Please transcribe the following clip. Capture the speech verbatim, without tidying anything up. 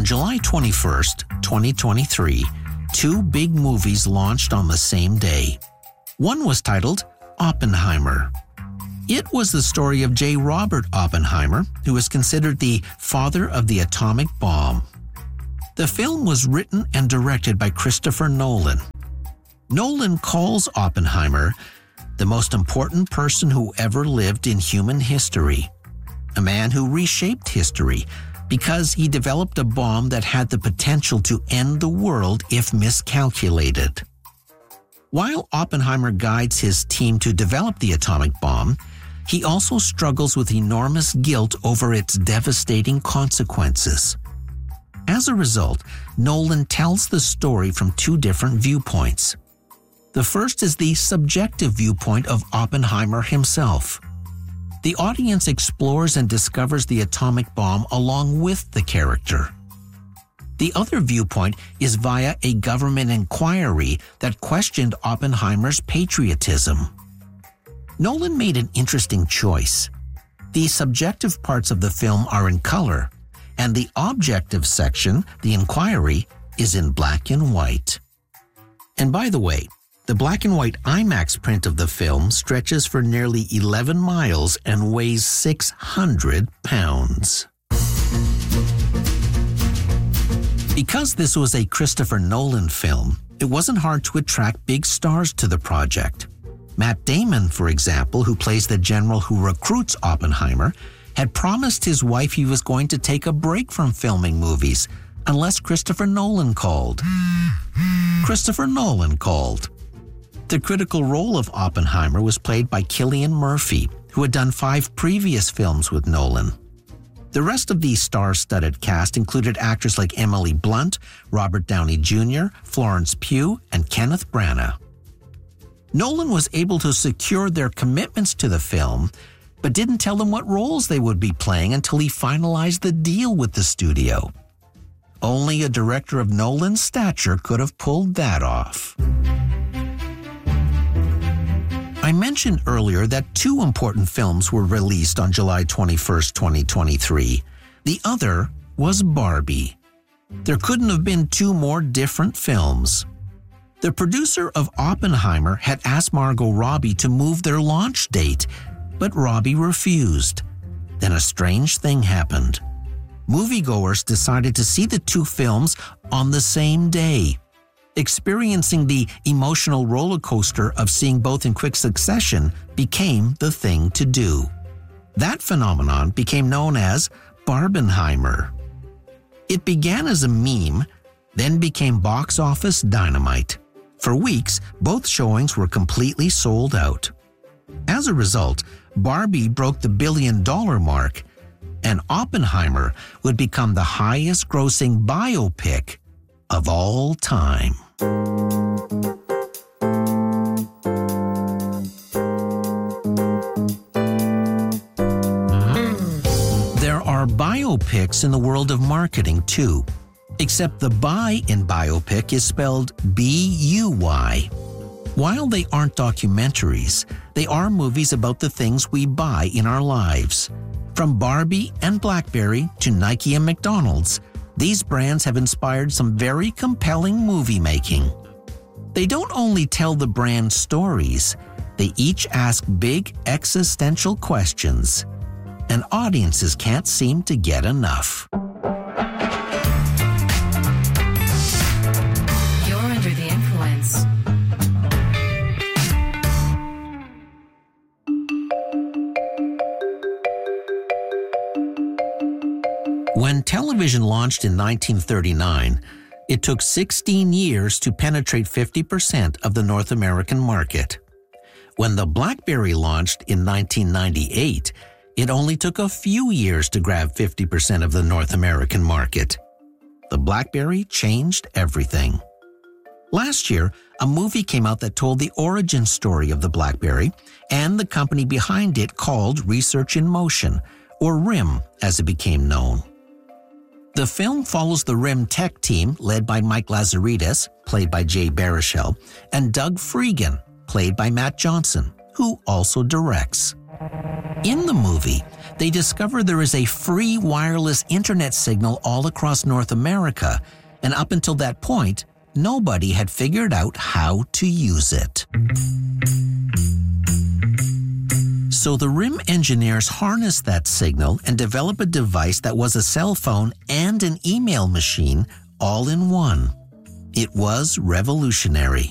July twenty-first, twenty twenty-three, two big movies launched on the same day. One was titled Oppenheimer. It was the story of J. Robert Oppenheimer, who is considered the father of the atomic bomb. The film was written and directed by Christopher Nolan. Nolan calls Oppenheimer the most important person who ever lived in human history, a man who reshaped history because he developed a bomb that had the potential to end the world if miscalculated. While Oppenheimer guides his team to develop the atomic bomb, he also struggles with enormous guilt over its devastating consequences. As a result, Nolan tells the story from two different viewpoints. The first is the subjective viewpoint of Oppenheimer himself. The audience explores and discovers the atomic bomb along with the character. The other viewpoint is via a government inquiry that questioned Oppenheimer's patriotism. Nolan made an interesting choice. The subjective parts of the film are in color, and the objective section, the inquiry, is in black and white. And by the way, the black and white IMAX print of the film stretches for nearly eleven miles and weighs six hundred pounds. Because this was a Christopher Nolan film, it wasn't hard to attract big stars to the project. Matt Damon, for example, who plays the general who recruits Oppenheimer, had promised his wife he was going to take a break from filming movies unless Christopher Nolan called. Christopher Nolan called. The critical role of Oppenheimer was played by Cillian Murphy, who had done five previous films with Nolan. The rest of the star-studded cast included actors like Emily Blunt, Robert Downey Junior, Florence Pugh, and Kenneth Branagh. Nolan was able to secure their commitments to the film, but didn't tell them what roles they would be playing until he finalized the deal with the studio. Only a director of Nolan's stature could have pulled that off. I mentioned earlier that two important films were released on July twenty-first, twenty twenty-three. The other was Barbie. There couldn't have been two more different films. The producer of Oppenheimer had asked Margot Robbie to move their launch date, but Robbie refused. Then a strange thing happened. Moviegoers decided to see the two films on the same day. Experiencing the emotional roller coaster of seeing both in quick succession became the thing to do. That phenomenon became known as Barbenheimer. It began as a meme, then became box office dynamite. For weeks, both showings were completely sold out. As a result, Barbie broke the billion-dollar mark, and Oppenheimer would become the highest-grossing biopic of all time. There are biopics in the world of marketing too, except the buy in biopic is spelled B U Y. While they aren't documentaries, they are movies about the things we buy in our lives. From Barbie and BlackBerry to Nike and McDonald's, these brands have inspired some very compelling movie making. They don't only tell the brand stories, they each ask big existential questions, and audiences can't seem to get enough. You're under the influence. When television launched in nineteen thirty-nine, it took sixteen years to penetrate fifty percent of the North American market. When the BlackBerry launched in nineteen ninety-eight, it only took a few years to grab fifty percent of the North American market. The BlackBerry changed everything. Last year, a movie came out that told the origin story of the BlackBerry and the company behind it called Research in Motion, or R I M as it became known. The film follows the R I M tech team led by Mike Lazaridis, played by Jay Baruchel, and Doug Freegan, played by Matt Johnson, who also directs. In the movie, they discover there is a free wireless internet signal all across North America, and up until that point, nobody had figured out how to use it. So the R I M engineers harnessed that signal and developed a device that was a cell phone and an email machine all in one. It was revolutionary.